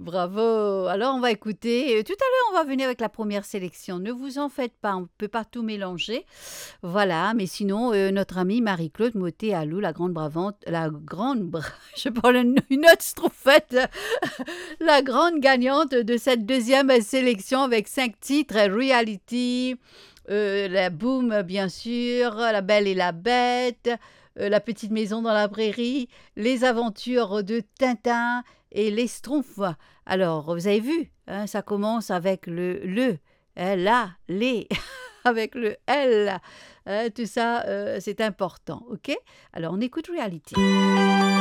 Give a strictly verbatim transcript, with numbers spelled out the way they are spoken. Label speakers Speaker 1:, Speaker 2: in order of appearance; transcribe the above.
Speaker 1: Bravo. Alors, on va écouter. Euh, Tout à l'heure, on va venir avec la première sélection. Ne vous en faites pas, on ne peut pas tout mélanger. Voilà, mais sinon, euh, notre amie Marie-Claude Motet-Alou, la grande bravante, la grande, bra- je parle une une autre strophette, la, la grande gagnante de cette deuxième sélection avec cinq titres, Reality, euh, la Boom, bien sûr, La Belle et la Bête, euh, La Petite Maison dans la Prairie, Les Aventures de Tintin et Les Schtroumpfs. Alors, vous avez vu, hein, ça commence avec le le, hein, la, les, avec le L. Hein, tout ça, euh, c'est important, ok? Alors, on écoute Reality.